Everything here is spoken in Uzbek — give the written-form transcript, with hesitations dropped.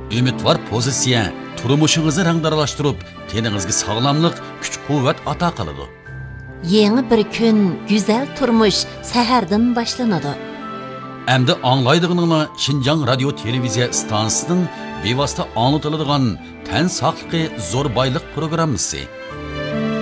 Ümidvar pozitsiya turmushingizni rangdaralashtirib, teningizga sog'lomlik, kuch-quvvat ato qiladi. Yeni bir kun, güzel turmush sahardan boshlanadi. Endi anglaydig'ininglar Şinjan radio televiziya stansiyasining bevosita anlatiladigan tan saqligi zo'r boylik programmasi.